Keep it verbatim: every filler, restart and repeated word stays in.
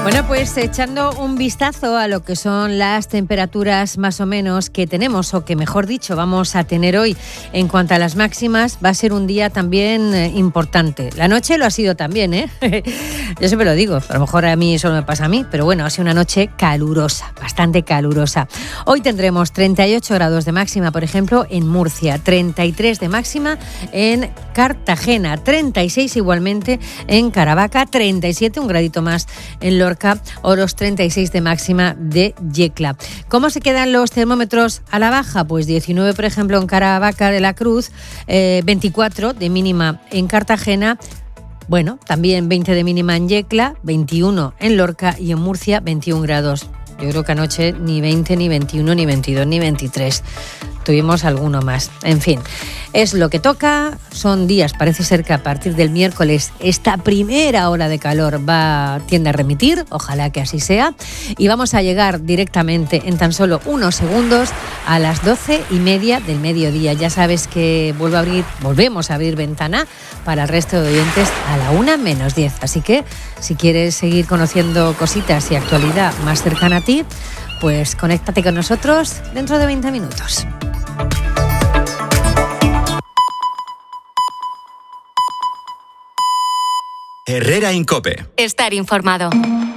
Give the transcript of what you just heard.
Bueno, pues echando un vistazo a lo que son las temperaturas más o menos que tenemos, o que mejor dicho vamos a tener hoy en cuanto a las máximas, va a ser un día también eh, importante. La noche lo ha sido también, ¿eh? Yo siempre lo digo, a lo mejor a mí eso no me pasa a mí, pero bueno, ha sido una noche calurosa, bastante calurosa. Hoy tendremos treinta y ocho grados de máxima, por ejemplo, en Murcia, treinta y tres de máxima en Cartagena, treinta y seis igualmente en Caravaca, treinta y siete, un gradito más en Lorca, o los treinta y seis de máxima de Yecla. ¿Cómo se quedan los termómetros a la baja? Pues diecinueve, por ejemplo, en Caravaca de la Cruz, eh, veinticuatro de mínima en Cartagena, bueno, también veinte de mínima en Yecla, veintiuno en Lorca y en Murcia veintiún grados. Yo creo que anoche ni veinte, ni veintiuno, ni veintidós, ni veintitrés. Tuvimos alguno más. En fin, es lo que toca. Son días, parece ser que a partir del miércoles esta primera ola de calor va tiende a remitir. Ojalá que así sea. Y vamos a llegar directamente en tan solo unos segundos a las doce y media del mediodía. Ya sabes que vuelvo a abrir, volvemos a abrir ventana para el resto de oyentes a la una menos diez. Así que si quieres seguir conociendo cositas y actualidad más cercana a ti, pues conéctate con nosotros dentro de veinte minutos. Herrera en COPE. Estar informado.